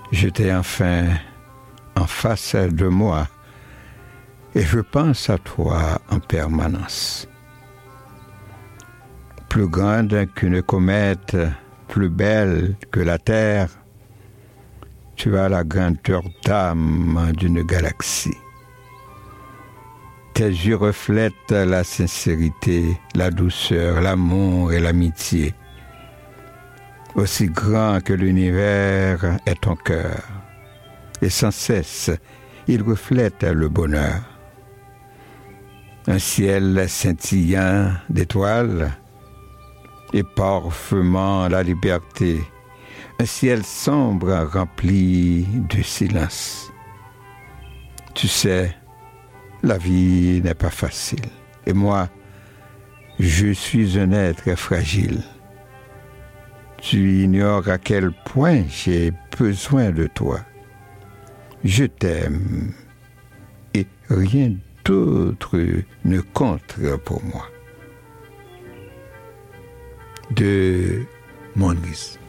Je t'ai enfin en face de moi et je pense à toi en permanence. Plus grande qu'une comète, plus belle que la terre, tu as la grandeur d'âme d'une galaxie. Tes yeux reflètent la sincérité, la douceur, l'amour et l'amitié. Aussi grand que l'univers est ton cœur, et sans cesse, il reflète le bonheur. Un ciel scintillant d'étoiles et parfumant la liberté, un ciel sombre rempli de silence. Tu sais, la vie n'est pas facile, et moi, je suis un être fragile. Tu ignores à quel point j'ai besoin de toi. Je t'aime et rien d'autre ne compte pour moi. De Montris.